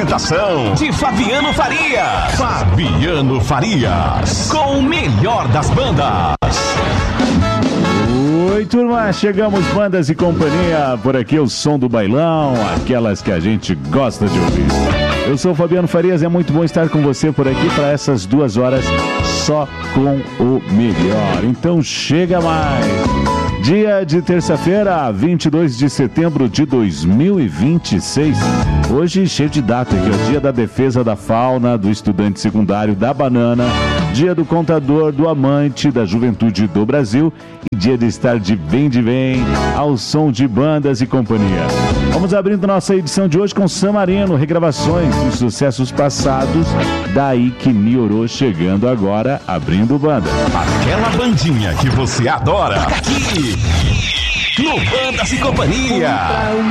apresentação de Fabiano Farias. Fabiano Farias, com o melhor das bandas. Oi, turma, chegamos, bandas e companhia, por aqui o som do bailão, aquelas que a gente gosta de ouvir. Eu sou o Fabiano Farias, é muito bom estar com você por aqui para essas 2 horas só com o melhor. Então chega mais! Dia de terça-feira, 22 de setembro de 2026. Hoje cheio de data aqui, ó. Dia da defesa da fauna, do estudante secundário, da banana. Dia do contador, do amante, da juventude do Brasil. E dia de estar de bem ao som de bandas e companhia. Vamos abrindo nossa edição de hoje com San Marino, regravações dos sucessos passados. Daí que Niorô chegando agora, abrindo banda. Aquela bandinha que você adora. Aqui no Bandas e Companhia.